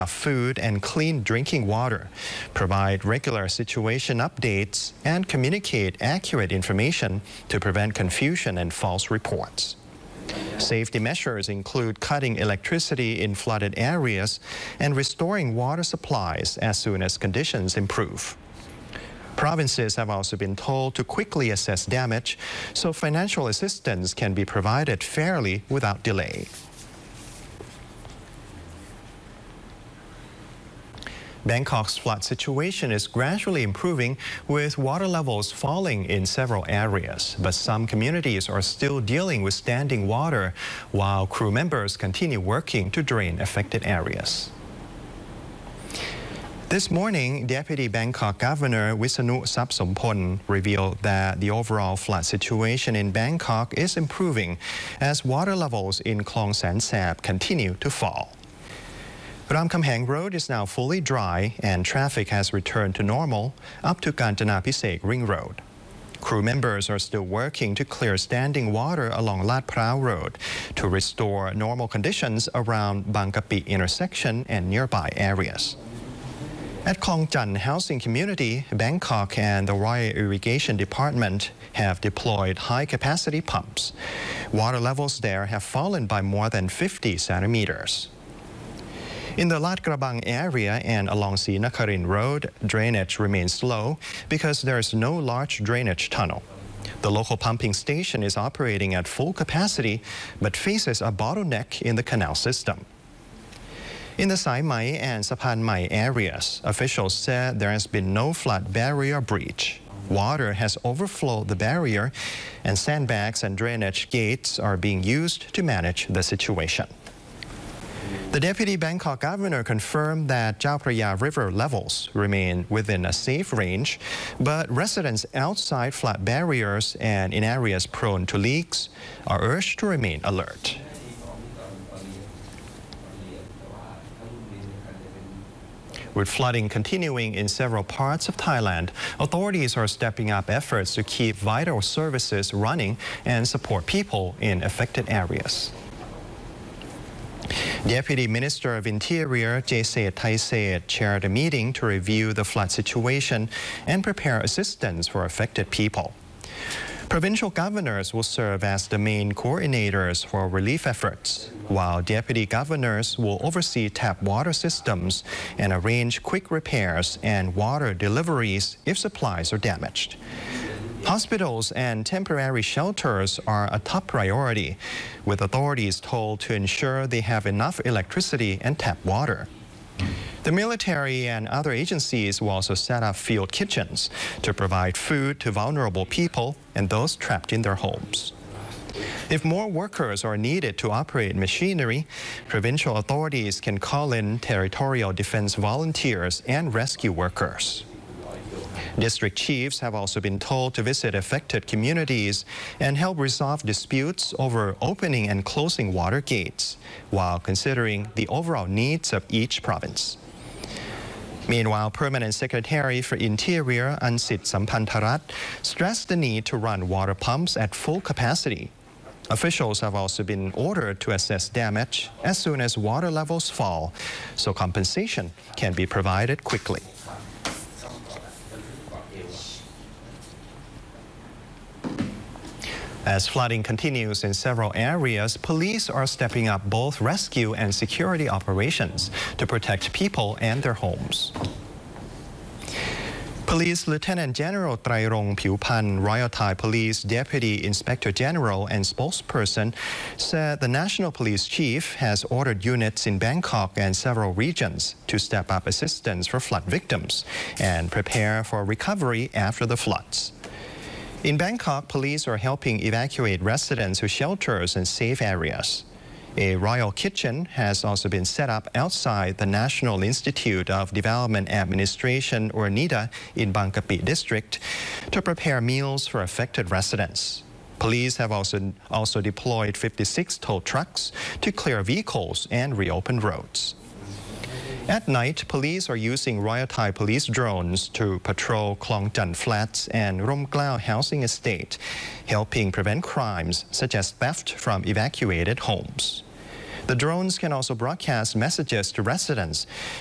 food and clean drinking water, provide regular situation updates, and communicate accurate information to prevent confusion and false reports. Safety measures include cutting electricity in flooded areas and restoring water supplies as soon as conditions improve. Provinces have also been told to quickly assess damage so financial assistance can be provided fairly without delay. Bangkok's flood situation is gradually improving with water levels falling in several areas, but some communities are still dealing with standing water while crew members continue working to drain affected areas. This morning, Deputy Bangkok Governor Wisanu Sapsompon revealed that the overall flood situation in Bangkok is improving as water levels in Klong San Sap continue to fall. Ramkhamhaeng Road is now fully dry and traffic has returned to normal up to Kanchanabhisek Ring Road. Crew members are still working to clear standing water along Lat Prao Road to restore normal conditions around Bangkapi intersection and nearby areas. At Klong Chan Housing Community, Bangkok and the Royal Irrigation Department have deployed high-capacity pumps. Water levels there have fallen by more than 50 centimeters. In the Lat Krabang area and along Sinakarin Road, drainage remains low because there is no large drainage tunnel. The local pumping station is operating at full capacity but faces a bottleneck in the canal system. In the Sai Mai and Sapan Mai areas, officials said there has been no flood barrier breach. Water has overflowed the barrier and sandbags and drainage gates are being used to manage the situation. The Deputy Bangkok Governor confirmed that Chao Phraya River levels remain within a safe range, but residents outside flood barriers and in areas prone to leaks are urged to remain alert. With flooding continuing in several parts of Thailand, authorities are stepping up efforts to keep vital services running and support people in affected areas. Deputy Minister of Interior Jaset Thaiset chaired a meeting to review the flood situation and prepare assistance for affected people. Provincial governors will serve as the main coordinators for relief efforts, while deputy governors will oversee tap water systems and arrange quick repairs and water deliveries if supplies are damaged. Hospitals and temporary shelters are a top priority, with authorities told to ensure they have enough electricity and tap water. The military and other agencies will also set up field kitchens to provide food to vulnerable people and those trapped in their homes. If more workers are needed to operate machinery, provincial authorities can call in territorial defense volunteers and rescue workers. District chiefs have also been told to visit affected communities and help resolve disputes over opening and closing water gates, while considering the overall needs of each province. Meanwhile, Permanent Secretary for Interior Ansit Sampantharat stressed the need to run water pumps at full capacity. Officials have also been ordered to assess damage as soon as water levels fall, so compensation can be provided quickly. As flooding continues in several areas, police are stepping up both rescue and security operations to protect people and their homes. Police Lieutenant General Trairong Phiupan, Royal Thai Police Deputy Inspector General and spokesperson, said the National Police Chief has ordered units in Bangkok and several regions to step up assistance for flood victims and prepare for recovery after the floods. In Bangkok, police are helping evacuate residents to shelters and safe areas. A royal kitchen has also been set up outside the National Institute of Development Administration, or NIDA, in Bangkapi District to prepare meals for affected residents. Police have also deployed 56 tow trucks to clear vehicles and reopen roads. At night, police are using Royal Thai Police drones to patrol Klong Chan Flats and Rom Klao Housing Estate, helping prevent crimes such as theft from evacuated homes. The drones can also broadcast messages to residents.